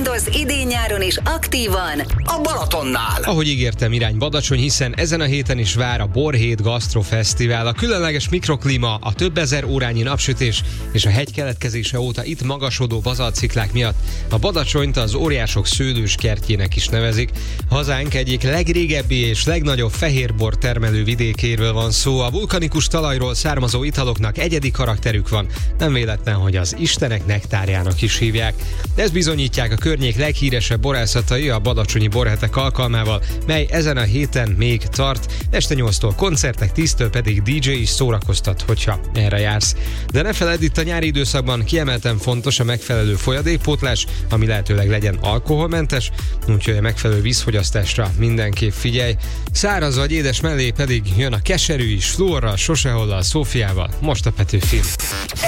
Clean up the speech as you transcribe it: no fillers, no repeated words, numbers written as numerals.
Sportolsz idén-nyáron is aktívan a Balatonnál. Ahogy ígértem, irány Badacsony, hiszen ezen a héten is vár a Borhét Gasztrofesztivál. A különleges mikroklíma, a több ezer órányi napsütés és a hegy keletkezése óta itt magasodó bazaltciklák miatt a Badacsonyt az óriások szőlős kertjének is nevezik. Hazánk egyik legrégebbi és legnagyobb fehérbor termelő vidékéről van szó. A vulkanikus talajról származó italoknak egyedi karakterük van. Nem véletlen, hogy az istenek nektárjának is hívják. De ezt bizonyítják a környék leghíresebb borászatai a badacsonyi borhetek alkalmával, mely ezen a héten még tart. Este 8-tól koncertek, 10-től pedig DJ is szórakoztat, hogyha erre jársz. De ne feledd, itt a nyári időszakban kiemelten fontos a megfelelő folyadékpótlás, ami lehetőleg legyen alkoholmentes, úgyhogy a megfelelő vízfogyasztásra mindenképp figyelj. Száraz vagy édes mellé pedig jön a keserű is, fluorral, sosehollal, Szófiával, most a Petőfin.